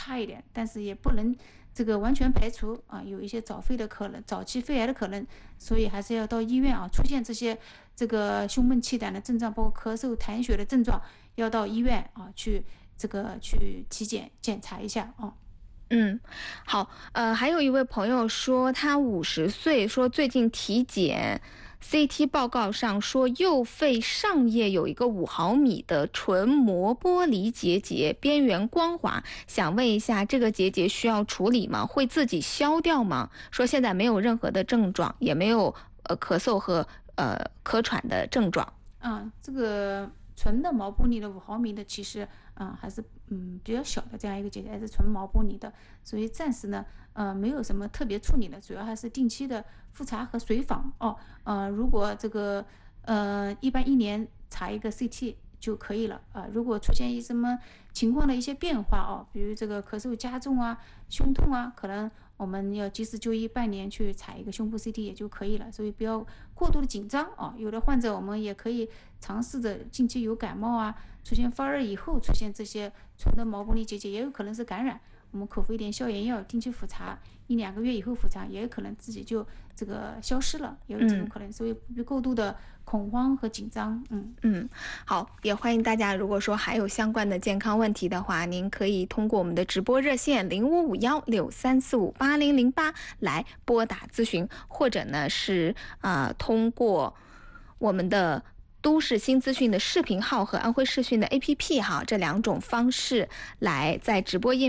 差一点，但是也不能这个完全排除啊，有一些早期肺癌的可能，所以还是要到医院啊，出现这些这个胸闷气短的症状，包括咳嗽、痰血的症状，要到医院啊去体检查一下啊。 好，还有一位朋友说他50岁，说最近体检 CT 报告上说右肺上叶有一个5毫米的纯膜玻璃结节，边缘光滑，想问一下这个结节需要处理吗？会自己消掉吗？说现在没有任何的症状，也没有咳嗽和咳喘的症状。 这个纯的毛玻璃的5毫米的，其实还是比较小的这样一个结节，还是纯毛玻璃的，所以暂时呢没有什么特别处理的，主要还是定期的复查和随访哦。如果这个一般1年查一个 CT 就可以了如果出现什么情况的一些变化哦，比如这个咳嗽加重啊、胸痛啊，可能我们要及时就医，半年去采一个胸部 CT 也就可以了，所以不要过度的紧张啊。有的患者我们也可以尝试着近期有感冒啊，出现发热以后出现这些纯的毛玻璃结节，也有可能是感染，我们口服一点消炎药，定期复查，1-2个月以后复查，也有可能自己就这个消失了，也有这种可能，所以不必过度的恐慌和紧张。 好，也欢迎大家，如果说还有相关的健康问题的话，您可以通过我们的直播热线055163458008来拨打咨询，或者呢是通过我们的都市新资讯的视频号和安徽视讯的 APP 哈，这2种方式来在直播页面